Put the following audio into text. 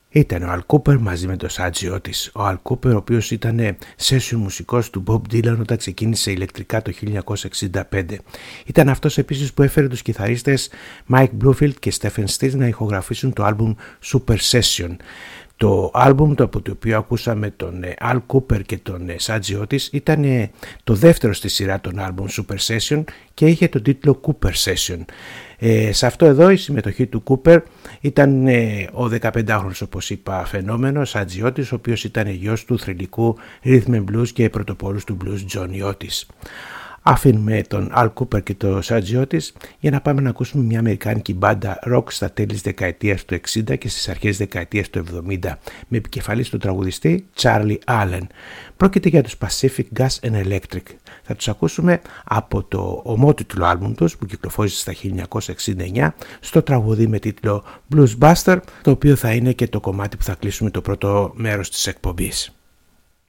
ήταν ο Al Kooper μαζί με τον Sergio Otis. Ο Al Kooper, ο οποίος ήταν session μουσικός του Bob Dylan όταν ξεκίνησε ηλεκτρικά το 1965. Ήταν αυτός επίσης που έφερε τους κιθαρίστες Mike Bloomfield και Stephen Stills να ηχογραφήσουν το άλμπουμ Super Session. Το άλμπουμ από το οποίο ακούσαμε τον Al Kooper και τον Sergio Otis ήταν το δεύτερο στη σειρά των άλμπουμ Super Session και είχε τον τίτλο Cooper Session. Σε αυτό εδώ η συμμετοχή του Cooper ήταν ο 15χρονος, όπως είπα, φαινόμενος Sergio Otis, ο οποίος ήταν γιος του θρυλικού rhythm and blues και πρωτοπόρους του blues Johnny Otis. Αφήνουμε τον Al Kooper και τον Sergio Otis για να πάμε να ακούσουμε μια αμερικάνικη μπάντα rock στα τέλη της δεκαετίας του 60 και στις αρχές της δεκαετίας του 70 με επικεφαλής τον τραγουδιστή Charlie Allen. Πρόκειται για τους Pacific Gas and Electric. Θα τους ακούσουμε από το ομότιτλο άλμπουμ τους που κυκλοφόρησε στα 1969 στο τραγουδί με τίτλο Blues Buster, το οποίο θα είναι και το κομμάτι που θα κλείσουμε το πρώτο μέρος της εκπομπής.